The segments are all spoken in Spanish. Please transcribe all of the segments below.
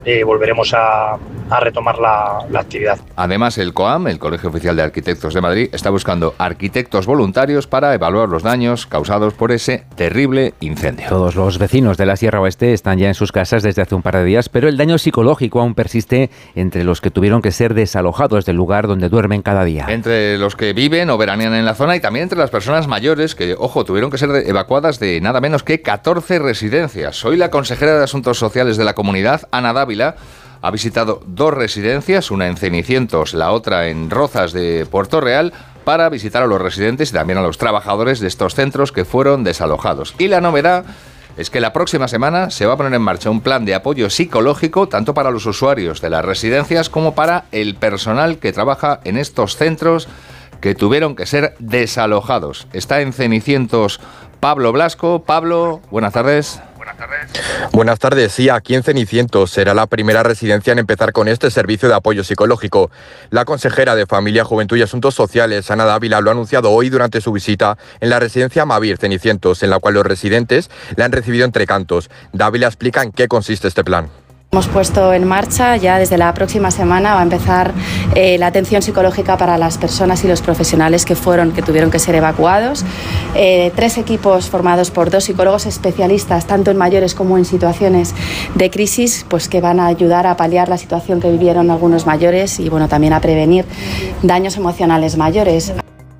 volveremos a retomar la actividad. Además, el COAM, el Colegio Oficial de Arquitectos de Madrid, está buscando arquitectos voluntarios para evaluar los daños causados por ese terrible incendio. Todos los vecinos de la Sierra Oeste están ya en sus casas desde hace un par de días, pero el daño psicológico aún persiste entre los que tuvieron que ser desalojados del lugar donde duermen cada día. Entre los que viven o veranean en la zona y también entre las personas mayores que, ojo, tuvieron que ser evacuadas de nada menos que 14 residencias. Hoy la consejera de Asuntos Sociales de la comunidad, Ana Dávila, ha visitado 2 residencias, una en Cenicientos, la otra en Rozas de Puerto Real, para visitar a los residentes y también a los trabajadores de estos centros que fueron desalojados. Y la novedad es que la próxima semana se va a poner en marcha un plan de apoyo psicológico tanto para los usuarios de las residencias como para el personal que trabaja en estos centros que tuvieron que ser desalojados. Está en Cenicientos Pablo Blasco. Pablo, buenas tardes. Buenas tardes. Sí, aquí en Cenicientos será la primera residencia en empezar con este servicio de apoyo psicológico. La consejera de Familia, Juventud y Asuntos Sociales, Ana Dávila, lo ha anunciado hoy durante su visita en la residencia Mavir Cenicientos, en la cual los residentes la han recibido entre cantos. Dávila explica en qué consiste este plan. Hemos puesto en marcha, ya desde la próxima semana va a empezar la atención psicológica para las personas y los profesionales que tuvieron que ser evacuados. 3 equipos formados por 2 psicólogos especialistas, tanto en mayores como en situaciones de crisis, pues que van a ayudar a paliar la situación que vivieron algunos mayores y también a prevenir daños emocionales mayores.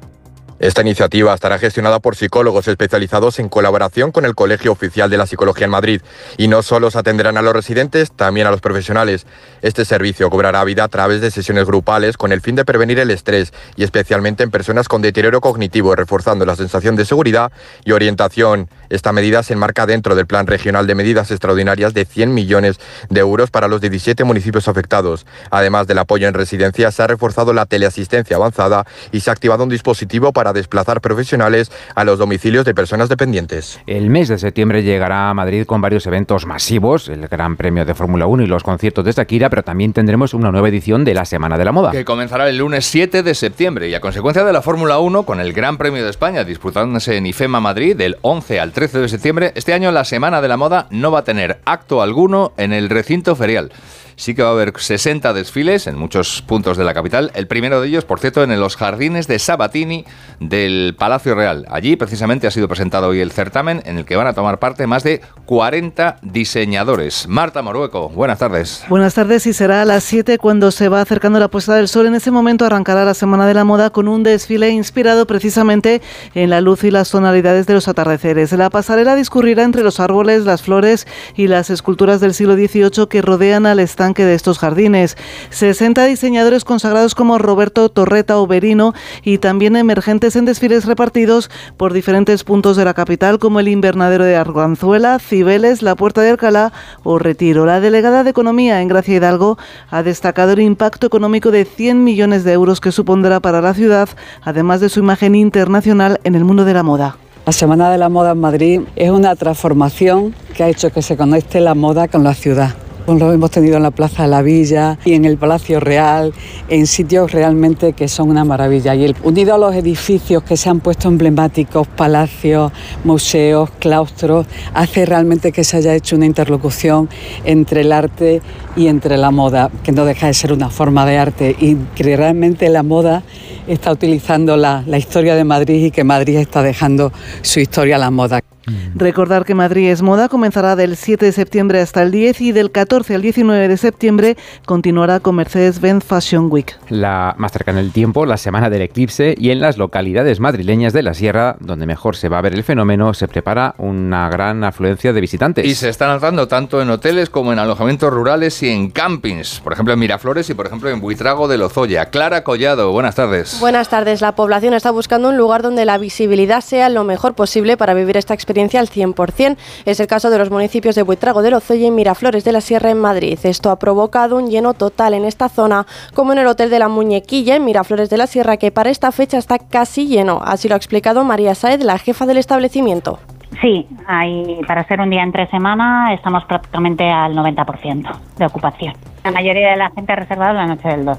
Esta iniciativa estará gestionada por psicólogos especializados en colaboración con el Colegio Oficial de la Psicología en Madrid. Y no solo se atenderán a los residentes, también a los profesionales. Este servicio cobrará vida a través de sesiones grupales con el fin de prevenir el estrés y especialmente en personas con deterioro cognitivo, reforzando la sensación de seguridad y orientación. Esta medida se enmarca dentro del Plan Regional de Medidas Extraordinarias de 100 millones de euros para los 17 municipios afectados. Además del apoyo en residencias, se ha reforzado la teleasistencia avanzada y se ha activado un dispositivo para desplazar profesionales a los domicilios de personas dependientes. El mes de septiembre llegará a Madrid con varios eventos masivos, el Gran Premio de Fórmula 1 y los conciertos de Shakira, pero también tendremos una nueva edición de la Semana de la Moda, que comenzará el lunes 7 de septiembre y a consecuencia de la Fórmula 1 con el Gran Premio de España disputándose en IFEMA Madrid del 11 al 13 de septiembre, este año la Semana de la Moda no va a tener acto alguno en el recinto ferial. Sí que va a haber 60 desfiles en muchos puntos de la capital. El primero de ellos, por cierto, en los jardines de Sabatini del Palacio Real. Allí, precisamente, ha sido presentado hoy el certamen en el que van a tomar parte más de 40 diseñadores. Marta Morueco, buenas tardes. Buenas tardes, y será a las 7 cuando se va acercando la puesta del sol. En ese momento arrancará la Semana de la Moda con un desfile inspirado precisamente en la luz y las tonalidades de los atardeceres. La pasarela discurrirá entre los árboles, las flores y las esculturas del siglo XVIII que rodean al estanque de estos jardines. 60 diseñadores consagrados como Roberto Torreta Oberino y también emergentes en desfiles repartidos por diferentes puntos de la capital como el Invernadero de Arganzuela, Cibeles, la Puerta de Alcalá o Retiro. La delegada de Economía en Gracia Hidalgo ha destacado el impacto económico de 100 millones de euros que supondrá para la ciudad, además de su imagen internacional en el mundo de la moda. La Semana de la Moda en Madrid es una transformación que ha hecho que se conecte la moda con la ciudad. Lo hemos tenido en la Plaza de la Villa y en el Palacio Real, en sitios realmente que son una maravilla. Y unido a los edificios que se han puesto emblemáticos, palacios, museos, claustros, hace realmente que se haya hecho una interlocución entre el arte y entre la moda, que no deja de ser una forma de arte y que realmente la moda está utilizando la historia de Madrid y que Madrid está dejando su historia a la moda. Recordar que Madrid es moda comenzará del 7 de septiembre hasta el 10 y del 14 al 19 de septiembre continuará con Mercedes-Benz Fashion Week. La más cercana en el tiempo, la semana del eclipse, y en las localidades madrileñas de la Sierra, donde mejor se va a ver el fenómeno, se prepara una gran afluencia de visitantes. Y se están notando tanto en hoteles como en alojamientos rurales y en campings, por ejemplo en Miraflores y por ejemplo en Buitrago de Lozoya. Clara Collado, buenas tardes. Buenas tardes. La población está buscando un lugar donde la visibilidad sea lo mejor posible para vivir esta experiencia al 100%. Es el caso de los municipios de Buitrago de Lozoya y Miraflores de la Sierra en Madrid. Esto ha provocado un lleno total en esta zona, como en el Hotel de la Muñequilla en Miraflores de la Sierra, que para esta fecha está casi lleno. Así lo ha explicado María Sáez, la jefa del establecimiento. Sí, para ser un día entre semana estamos prácticamente al 90% de ocupación. La mayoría de la gente ha reservado la noche del 12.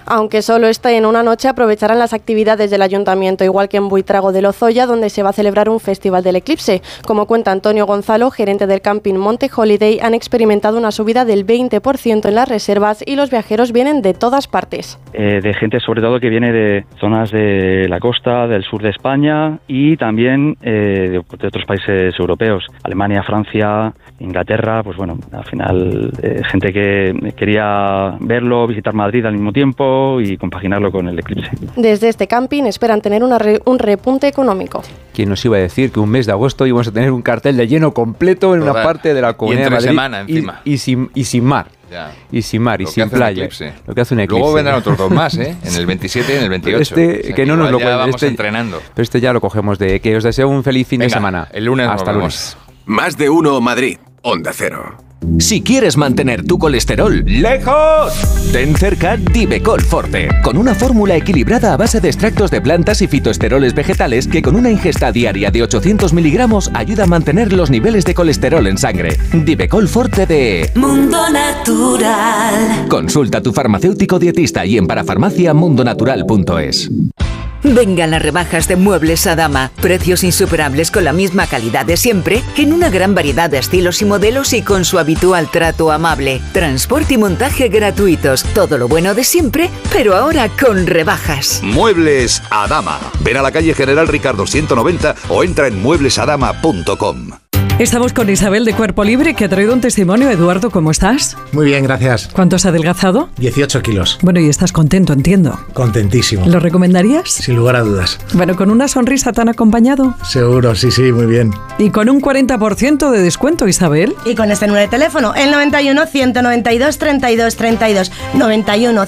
Aunque solo esté en una noche, aprovecharán las actividades del ayuntamiento, igual que en Buitrago de Lozoya, donde se va a celebrar un festival del eclipse. Como cuenta Antonio Gonzalo, gerente del camping Monte Holiday, han experimentado una subida del 20% en las reservas y los viajeros vienen de todas partes. De gente sobre todo que viene de zonas de la costa, del sur de España y también de otros países europeos, Alemania, Francia, Inglaterra, pues bueno, al final gente que quería verlo, visitar Madrid al mismo tiempo y compaginarlo con el eclipse. Desde este camping esperan tener un repunte económico. ¿Quién nos iba a decir que un mes de agosto íbamos a tener un cartel de lleno completo en una parte de la Comunidad de Madrid semana, encima. Y sin mar? Ya. Y sin mar, y sin playa. Lo que hace un eclipse. Luego vendrán otros dos más, ¿eh? En el 27 y en el 28. Que no nos lo pueden. Vamos entrenando. Pero este ya lo cogemos de que os deseo un feliz fin de semana. El lunes hasta lunes. Más de uno Madrid, Onda Cero. Si quieres mantener tu colesterol lejos, ten cerca Divecol Forte, con una fórmula equilibrada a base de extractos de plantas y fitoesteroles vegetales que con una ingesta diaria de 800 miligramos ayuda a mantener los niveles de colesterol en sangre. Divecol Forte de Mundo Natural. Consulta a tu farmacéutico dietista y en parafarmaciamundonatural.es. Vengan las rebajas de Muebles Adama. Precios insuperables con la misma calidad de siempre, en una gran variedad de estilos y modelos y con su habitual trato amable. Transporte y montaje gratuitos. Todo lo bueno de siempre, pero ahora con rebajas. Muebles Adama. Ven a la calle General Ricardo 190 o entra en mueblesadama.com. Estamos con Isabel de Cuerpo Libre, que ha traído un testimonio. Eduardo, ¿cómo estás? Muy bien, gracias. ¿Cuánto has adelgazado? 18 kilos. Bueno, y estás contento, entiendo. Contentísimo. ¿Lo recomendarías? Sin lugar a dudas. Bueno, ¿con una sonrisa tan acompañado? Seguro, sí, muy bien. Y con un 40% de descuento, Isabel. Y con este número de teléfono, el 91 192 32 32. 91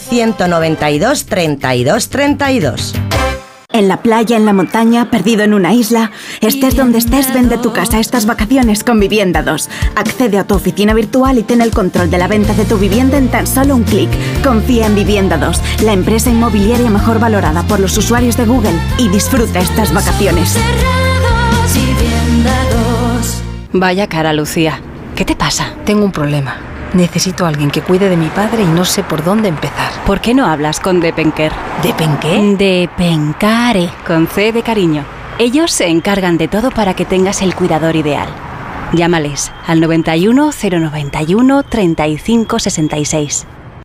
192 32 32. En la playa, en la montaña, perdido en una isla, estés donde estés, vende tu casa estas vacaciones con Vivienda 2. Accede a tu oficina virtual y ten el control de la venta de tu vivienda en tan solo un clic. Confía en Vivienda 2, la empresa inmobiliaria mejor valorada por los usuarios de Google, y disfruta estas vacaciones. Vaya cara, Lucía. ¿Qué te pasa? Tengo un problema. Necesito a alguien que cuide de mi padre y no sé por dónde empezar. ¿Por qué no hablas con Depenker? ¿Depenqué? Depencare, con C de cariño. Ellos se encargan de todo para que tengas el cuidador ideal. Llámales al 91 091 35 66.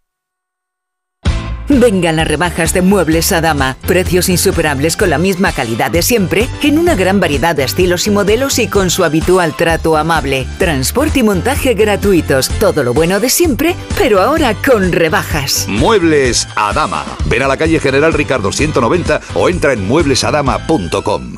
Vengan las rebajas de Muebles Adama. Precios insuperables con la misma calidad de siempre, en una gran variedad de estilos y modelos y con su habitual trato amable. Transporte y montaje gratuitos. Todo lo bueno de siempre, pero ahora con rebajas. Muebles Adama. Ven a la calle General Ricardo 190 o entra en mueblesadama.com.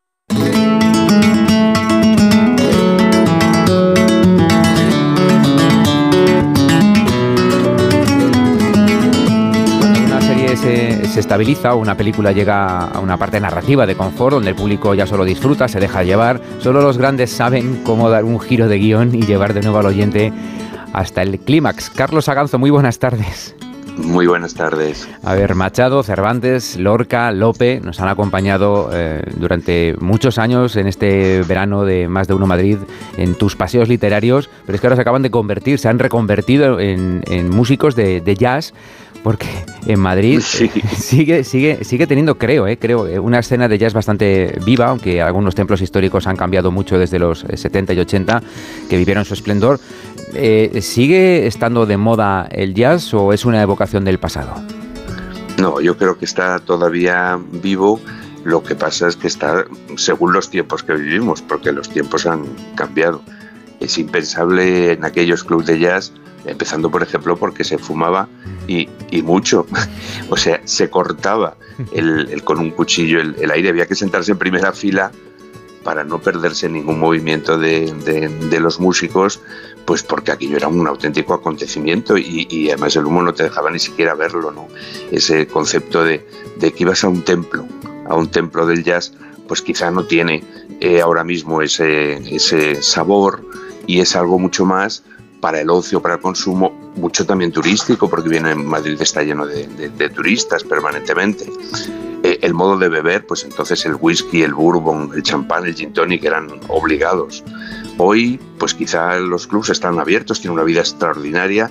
Se estabiliza, una película llega a una parte narrativa de confort donde el público ya solo disfruta, se deja llevar. Solo los grandes saben cómo dar un giro de guión y llevar de nuevo al oyente hasta el clímax. Carlos Aganzo, muy buenas tardes. Muy buenas tardes. A ver, Machado, Cervantes, Lorca, Lope nos han acompañado durante muchos años en este verano de Más de Uno Madrid en tus paseos literarios, pero es que ahora se acaban de convertir, se han reconvertido en músicos de jazz, porque en Madrid sigue teniendo, creo, una escena de jazz bastante viva, aunque algunos templos históricos han cambiado mucho desde los 70 y 80, que vivieron su esplendor. ¿Sigue estando de moda el jazz o es una evocación del pasado? No, yo creo que está todavía vivo. Lo que pasa es que está según los tiempos que vivimos, porque los tiempos han cambiado. Es impensable en aquellos clubs de jazz, empezando por ejemplo porque se fumaba y mucho, o sea, se cortaba con un cuchillo el aire, había que sentarse en primera fila para no perderse ningún movimiento de los músicos, pues porque aquello era un auténtico acontecimiento y además el humo no te dejaba ni siquiera verlo, ¿no? Ese concepto de que ibas a un templo del jazz, pues quizá no tiene ahora mismo ese sabor, y es algo mucho más para el ocio, para el consumo, mucho también turístico, porque Madrid está lleno de turistas permanentemente. El modo de beber, pues entonces el whisky, el bourbon, el champán, el gin tonic eran obligados. Hoy, pues quizá los clubs están abiertos, tienen una vida extraordinaria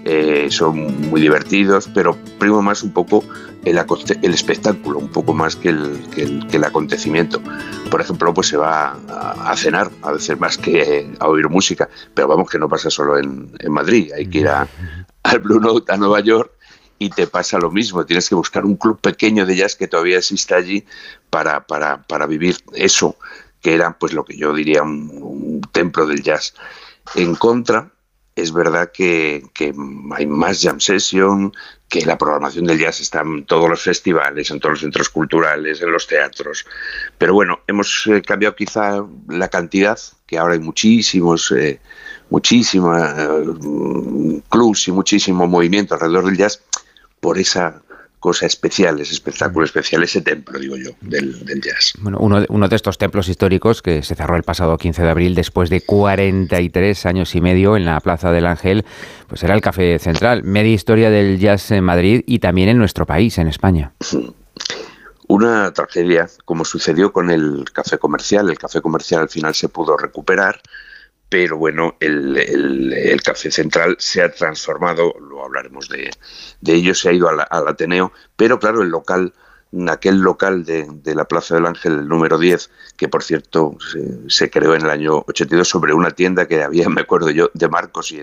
son muy divertidos, pero prima más un poco el espectáculo, un poco más que el acontecimiento. Por ejemplo, pues se va a cenar, a veces más que a oír música, pero vamos, que no pasa solo en Madrid, hay que ir al Blue Note a Nueva York y te pasa lo mismo, tienes que buscar un club pequeño de jazz que todavía existe allí para vivir eso, que era pues lo que yo diría un templo del jazz. En contra, es verdad que hay más jam session, que la programación del jazz está en todos los festivales, en todos los centros culturales, en los teatros. Pero bueno, hemos cambiado quizá la cantidad, que ahora hay muchísimos clubs y muchísimo movimiento alrededor del jazz, por esa cosa especial, ese espectáculo especial, ese templo, digo yo, del jazz. Bueno, uno de estos templos históricos que se cerró el pasado 15 de abril después de 43 años y medio en la Plaza del Ángel, pues era el Café Central, media historia del jazz en Madrid y también en nuestro país, en España. Una tragedia, como sucedió con el Café Comercial. El Café Comercial al final se pudo recuperar, pero bueno, el Café Central se ha transformado, luego hablaremos de ello, se ha ido al Ateneo, pero claro, aquel local de la Plaza del Ángel, el número 10, que por cierto se creó en el año 82 sobre una tienda que había, me acuerdo yo, de marcos y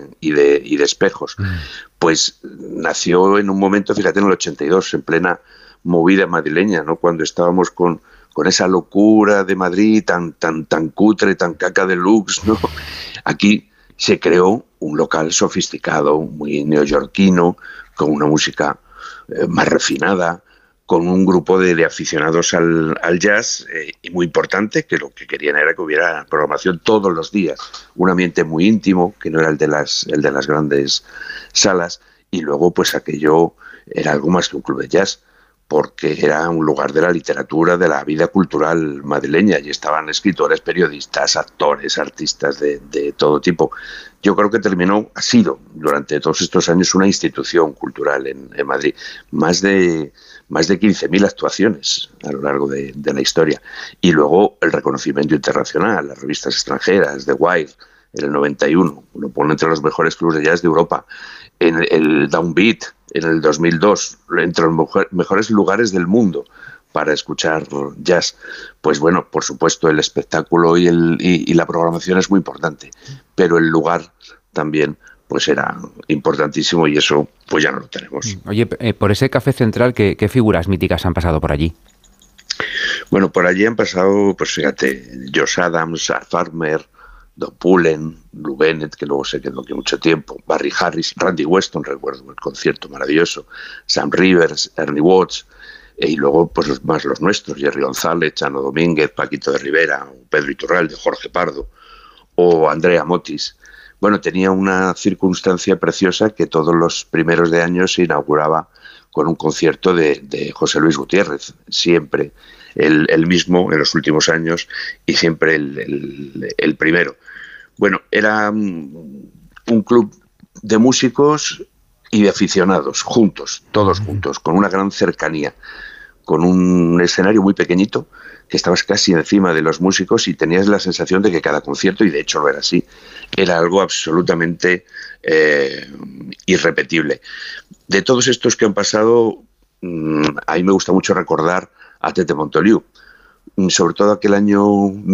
de espejos, pues nació en un momento, fíjate, en el 82, en plena movida madrileña, ¿no? Cuando estábamos con esa locura de Madrid tan cutre, tan caca deluxe, ¿no? Aquí se creó un local sofisticado, muy neoyorquino, con una música más refinada, con un grupo de aficionados al jazz y muy importante, que lo que querían era que hubiera programación todos los días, un ambiente muy íntimo, que no era el de las grandes salas, y luego pues aquello era algo más que un club de jazz, porque era un lugar de la literatura, de la vida cultural madrileña, y estaban escritores, periodistas, actores, artistas de todo tipo. Yo creo que ha sido durante todos estos años una institución cultural en Madrid, más de 15.000 actuaciones a lo largo de la historia, y luego el reconocimiento internacional, las revistas extranjeras, The Wired, en el 91, lo pone entre los mejores clubes de jazz de Europa, en el Downbeat, en el 2002, entre los mejores lugares del mundo para escuchar jazz. Pues bueno, por supuesto, el espectáculo y la programación es muy importante, pero el lugar también pues era importantísimo, y eso pues ya no lo tenemos. Oye, por ese Café Central, ¿qué figuras míticas han pasado por allí? Bueno, por allí han pasado, pues fíjate, Josh Adams, Art Farmer, Don Pullen, Lou Bennett, que luego se quedó aquí mucho tiempo, Barry Harris, Randy Weston, recuerdo el concierto maravilloso, Sam Rivers, Ernie Watts, y luego pues los nuestros, Jerry González, Chano Domínguez, Paquito de Rivera, Pedro Iturralde, Jorge Pardo o Andrea Motis. Bueno, tenía una circunstancia preciosa que todos los primeros de año se inauguraba con un concierto de José Luis Gutiérrez, siempre el mismo en los últimos años y siempre el primero. Bueno, era un club de músicos y de aficionados, juntos, todos juntos, con una gran cercanía, con un escenario muy pequeñito, que estabas casi encima de los músicos y tenías la sensación de que cada concierto, y de hecho lo era así, era algo absolutamente irrepetible. De todos estos que han pasado, a mí me gusta mucho recordar a Tete Montoliu, sobre todo aquel año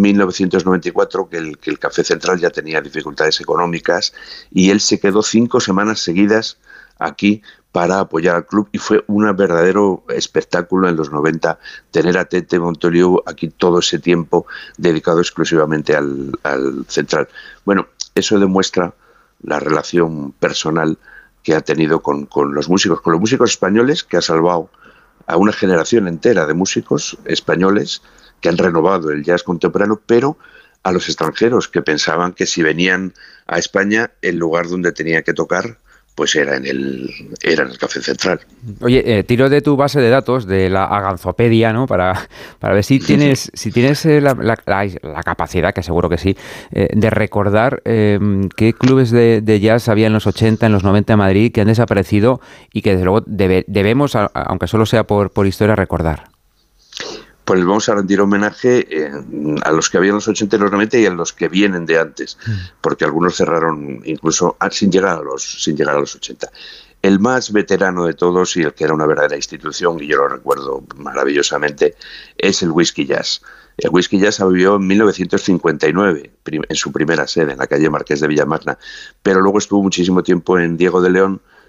1994, que el Café Central ya tenía dificultades económicas y él se quedó 5 semanas seguidas aquí para apoyar al club, y fue un verdadero espectáculo en los 90 tener a Tete Montoliu aquí todo ese tiempo dedicado exclusivamente al Central. Bueno, eso demuestra la relación personal que ha tenido con los músicos españoles, que ha salvado a una generación entera de músicos españoles que han renovado el jazz contemporáneo, pero a los extranjeros que pensaban que si venían a España el lugar donde tenía que tocar pues era en el Café Central. Oye, tiro de tu base de datos, de la Aganzopedia, ¿no? Para ver si tienes la capacidad, que seguro que sí, de recordar qué clubes de jazz había en los 80, en los 90 en Madrid, que han desaparecido y que desde luego debemos, aunque solo sea por historia, recordar. Pues les vamos a rendir homenaje a los que habían en los 80 y los 90 y a los que vienen de antes, porque algunos cerraron incluso sin llegar a los 80. El más veterano de todos y el que era una verdadera institución, y yo lo recuerdo maravillosamente, es el Whisky Jazz. El Whisky Jazz abrió en 1959, en su primera sede, en la calle Marqués de Villamarna, pero luego estuvo muchísimo tiempo en Diego de León,